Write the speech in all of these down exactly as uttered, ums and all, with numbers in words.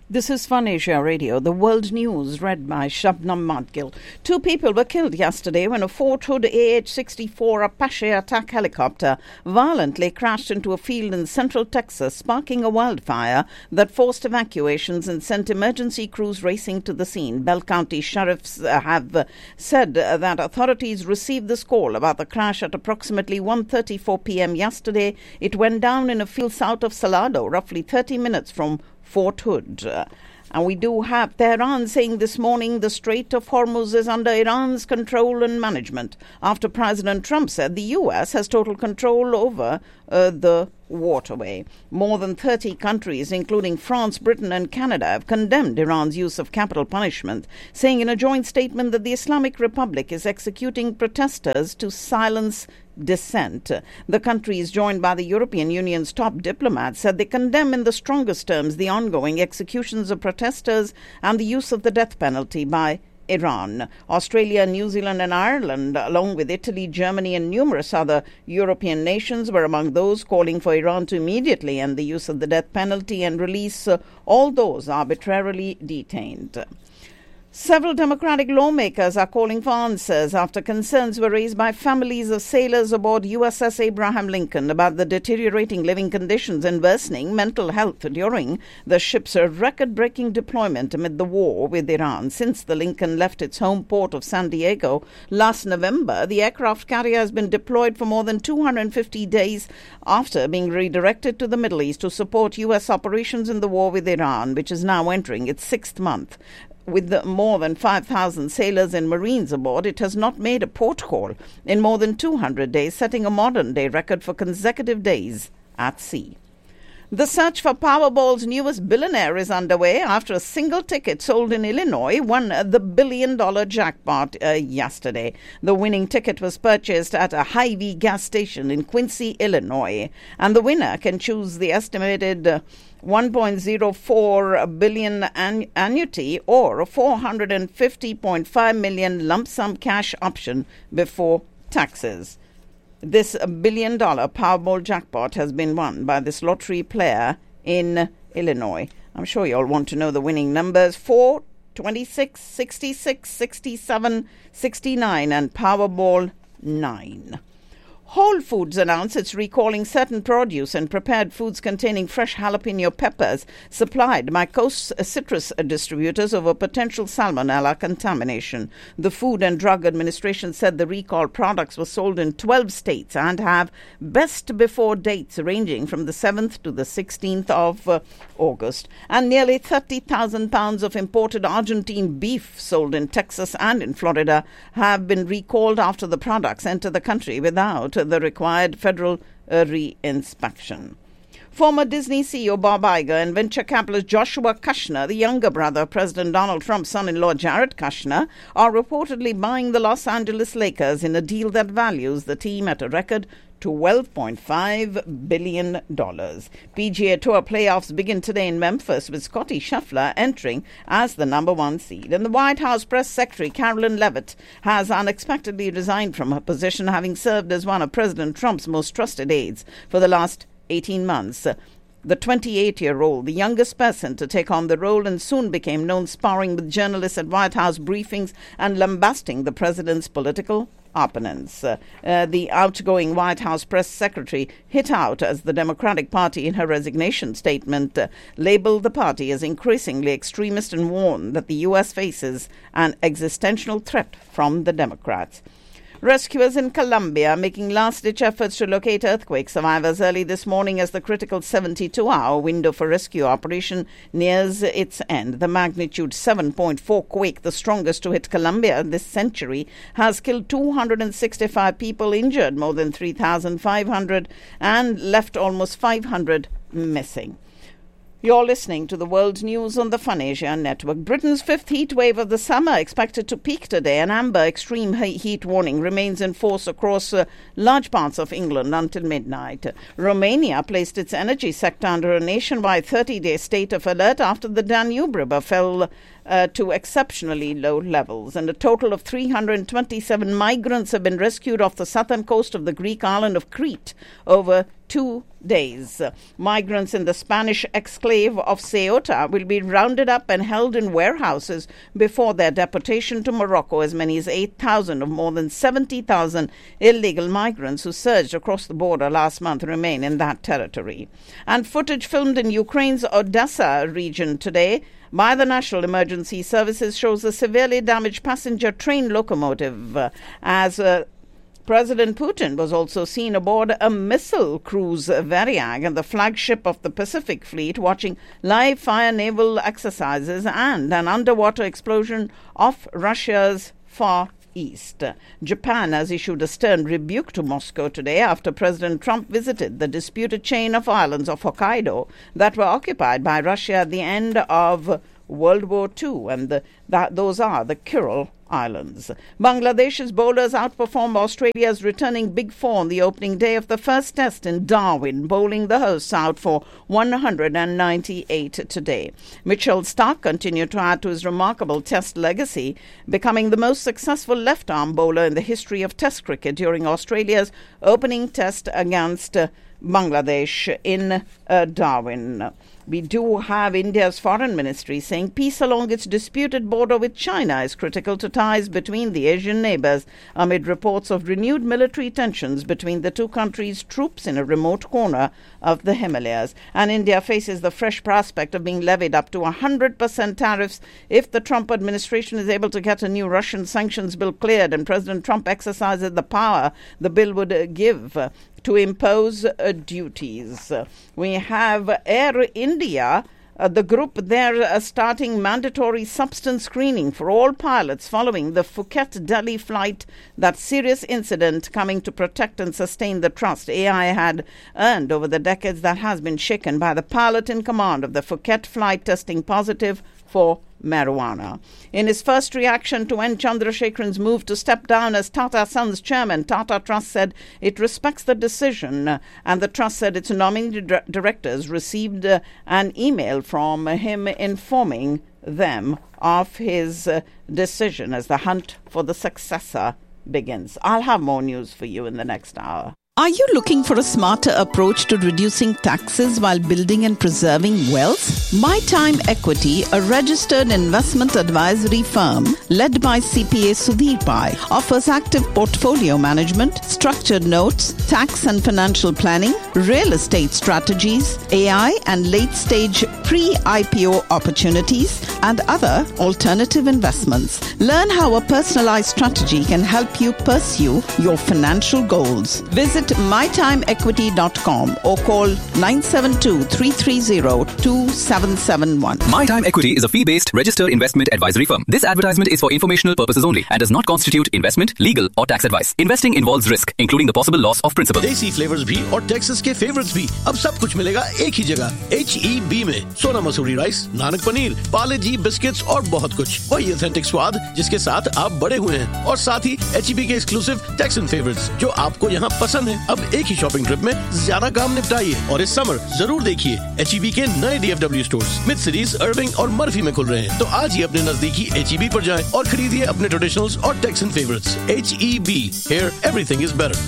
This is Fun Asia Radio, the world news read by Shabnam Madgil. Two people were killed yesterday when a Fort Hood A H sixty-four Apache attack helicopter violently crashed into a field in central Texas, sparking a wildfire that forced evacuations and sent emergency crews racing to the scene. Bell County sheriffs have uh, said uh, that authorities received this call about the crash at approximately one thirty-four p.m. yesterday. It went down in a field south of Salado, roughly thirty minutes from Fort Hood. Uh, and we do have Tehran saying this morning the Strait of Hormuz is under Iran's control and management after President Trump said the U S has total control over uh, the waterway. More than thirty countries, including France, Britain and Canada, have condemned Iran's use of capital punishment, saying in a joint statement that the Islamic Republic is executing protesters to silence dissent. The countries, joined by the European Union's top diplomats, said they condemn in the strongest terms the ongoing executions of protesters and the use of the death penalty by Iran. Australia, New Zealand and Ireland, along with Italy, Germany and numerous other European nations, were among those calling for Iran to immediately end the use of the death penalty and release uh, all those arbitrarily detained. Several Democratic lawmakers are calling for answers after concerns were raised by families of sailors aboard U S S Abraham Lincoln about the deteriorating living conditions and worsening mental health during the ship's record-breaking deployment amid the war with Iran. Since the Lincoln left its home port of San Diego last November, the aircraft carrier has been deployed for more than two hundred fifty days after being redirected to the Middle East to support U S operations in the war with Iran, which is now entering its sixth month. With the more than five thousand sailors and Marines aboard, it has not made a port call in more than two hundred days, setting a modern-day record for consecutive days at sea. The search for Powerball's newest billionaire is underway after a single ticket sold in Illinois won the billion-dollar jackpot uh, yesterday. The winning ticket was purchased at a Hy-Vee gas station in Quincy, Illinois, and the winner can choose the estimated uh, one point zero four billion annu- annuity or a four hundred fifty point five million lump sum cash option before taxes. This billion-dollar Powerball jackpot has been won by this lottery player in Illinois. I'm sure you all want to know the winning numbers: four, twenty-six, sixty-six, sixty-seven, sixty-nine and Powerball nine. Whole Foods announced it's recalling certain produce and prepared foods containing fresh jalapeno peppers supplied by Coast citrus distributors over potential salmonella contamination. The Food and Drug Administration said the recalled products were sold in twelve states and have best before dates ranging from the seventh to the sixteenth of uh, August. And nearly thirty thousand pounds of imported Argentine beef sold in Texas and in Florida have been recalled after the products enter the country without the required federal uh, re-inspection. Former Disney C E O Bob Iger and venture capitalist Joshua Kushner, the younger brother of President Donald Trump's son-in-law Jared Kushner, are reportedly buying the Los Angeles Lakers in a deal that values the team at a record twelve point five billion dollars. P G A Tour playoffs begin today in Memphis, with Scottie Scheffler entering as the number one seed. And the White House press secretary, Carolyn Levitt, has unexpectedly resigned from her position, having served as one of President Trump's most trusted aides for the last eighteen months. The twenty-eight-year-old, the youngest person to take on the role, and soon became known sparring with journalists at White House briefings and lambasting the president's political opponents. Uh, uh, the outgoing White House press secretary hit out as the Democratic Party in her resignation statement, uh, labeled the party as increasingly extremist and warned that the U S faces an existential threat from the Democrats. Rescuers in Colombia making last-ditch efforts to locate earthquake survivors early this morning as the critical seventy-two hour window for rescue operation nears its end. The magnitude seven point four quake, the strongest to hit Colombia this century, has killed two hundred sixty-five people, injured more than three thousand five hundred, and left almost five hundred missing. You're listening to the world news on the Fun Asia Network. Britain's fifth heat wave of the summer expected to peak today. An amber extreme heat warning remains in force across uh, large parts of England until midnight. Romania placed its energy sector under a nationwide thirty-day state of alert after the Danube River fell uh, to exceptionally low levels. And a total of three hundred twenty-seven migrants have been rescued off the southern coast of the Greek island of Crete over two days. Migrants in the Spanish exclave of Ceuta will be rounded up and held in warehouses before their deportation to Morocco. As many as eight thousand of more than seventy thousand illegal migrants who surged across the border last month remain in that territory. And footage filmed in Ukraine's Odessa region today by the National Emergency Services shows a severely damaged passenger train locomotive uh, as uh, President Putin was also seen aboard a missile cruise Varyag, the flagship of the Pacific Fleet, watching live fire naval exercises and an underwater explosion off Russia's Far East. Japan has issued a stern rebuke to Moscow today after President Trump visited the disputed chain of islands of Hokkaido that were occupied by Russia at the end of World War Two, and the, that those are the Kuril Islands. Bangladesh's bowlers outperformed Australia's returning Big Four on the opening day of the first test in Darwin, bowling the hosts out for one hundred ninety-eight today. Mitchell Starc continued to add to his remarkable test legacy, becoming the most successful left-arm bowler in the history of Test cricket during Australia's opening test against uh, Bangladesh in uh, Darwin. We do have India's foreign ministry saying peace along its disputed border with China is critical to ties between the Asian neighbours amid reports of renewed military tensions between the two countries' troops in a remote corner of the Himalayas. And India faces the fresh prospect of being levied up to one hundred percent tariffs if the Trump administration is able to get a new Russian sanctions bill cleared and President Trump exercises the power the bill would uh, give uh, to impose uh, duties. Uh, we have Air India, uh, the group there uh, starting mandatory substance screening for all pilots following the Phuket-Delhi flight, that serious incident coming to protect and sustain the trust A I had earned over the decades that has been shaken by the pilot in command of the Phuket flight testing positive for marijuana. In his first reaction to N. Chandrasekharan's move to step down as Tata Sons chairman, Tata Trust said it respects the decision, uh, and the trust said its nominee dir- directors received uh, an email from uh, him informing them of his uh, decision as the hunt for the successor begins. I'll have more news for you in the next hour. Are you looking for a smarter approach to reducing taxes while building and preserving wealth? My Time Equity, a registered investment advisory firm led by C P A Sudhir Pai, offers active portfolio management, structured notes, tax and financial planning, real estate strategies, A I and late-stage pre-I P O opportunities, and other alternative investments. Learn how a personalized strategy can help you pursue your financial goals. Visit my time equity dot com or call nine seven two, three three zero, two seven seven one. My Time Equity is a fee-based registered investment advisory firm. This advertisement is for informational purposes only and does not constitute investment, legal or tax advice. Investing involves risk, including the possible loss of principal. देसी flavours भी और Texas के favourites भी अब सब कुछ मिलेगा एक ही जगह एच ई बी में। सोना मसूरी राइस, नानक पनीर, पाले जी बिस्किट्स और बहुत कुछ। वही ऑथेंटिक स्वाद जिसके साथ आप बड़े हुए हैं और साथ ही एच ई बी के एक्सक्लूसिव टेक्सन फेवरेट्स जो आपको यहाँ पसंद है। अब एक ही शॉपिंग ट्रिप में ज्यादा काम निपटाइए और इस समर जरूर देखिए एच ई बी के नए D F W stores mid cities, अर्विंग और मर्फी में खुल रहे हैं। तो आज ही अपने नजदीकी एच ई बी पर जाएं और खरीदिए अपने ट्रेडिशनल्स और taxon favourites. H E B, here everything is better.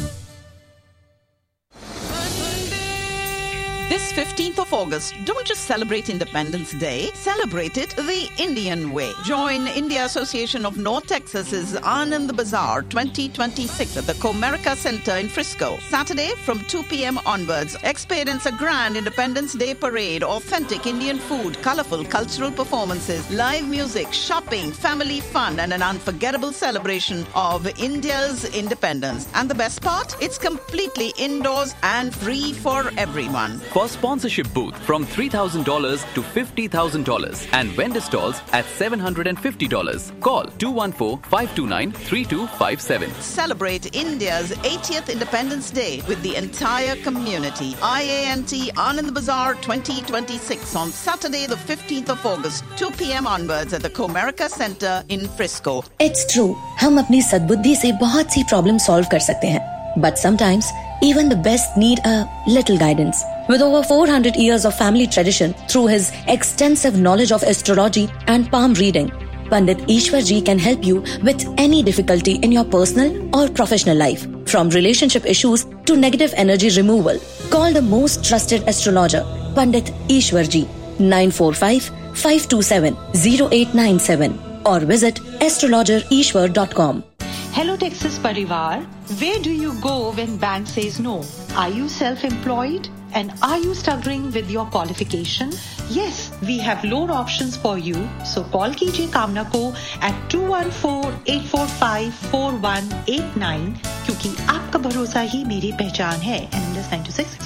This fifteenth of August, don't just celebrate Independence Day, celebrate it the Indian way. Join India Association of North Texas's Anand Bazaar twenty twenty-six at the Comerica Center in Frisco. Saturday from two p.m. onwards, experience a grand Independence Day parade, authentic Indian food, colorful cultural performances, live music, shopping, family fun, and an unforgettable celebration of India's independence. And the best part? It's completely indoors and free for everyone. For sponsorship booth from three thousand dollars to fifty thousand dollars and vendor stalls at seven hundred fifty dollars. Call two one four, five two nine, three two five seven. Celebrate India's eightieth Independence Day with the entire community. I A N T Anand Bazaar twenty twenty-six on Saturday the fifteenth of August, two p.m. onwards at the Comerica Center in Frisco. It's true. हम अपनी सद्बुद्धि से बहुत सी problem solve कर सकते हैं. But sometimes even the best need a little guidance. With over four hundred years of family tradition through his extensive knowledge of astrology and palm reading, Pandit Ishwar Ji can help you with any difficulty in your personal or professional life, from relationship issues to negative energy removal. Call the most trusted astrologer, Pandit Ishwar Ji, nine four five, five two seven, zero eight nine seven or visit astrologer ishwar dot com. Hello Texas Parivar, where do you go when bank says no? Are you self-employed? And are you struggling with your qualification? Yes, we have loan options for you. So call कीजिए कामना को at two one four, eight four five, four one eight nine क्योंकि आपका भरोसा ही मेरी पहचान है. And in this nine two six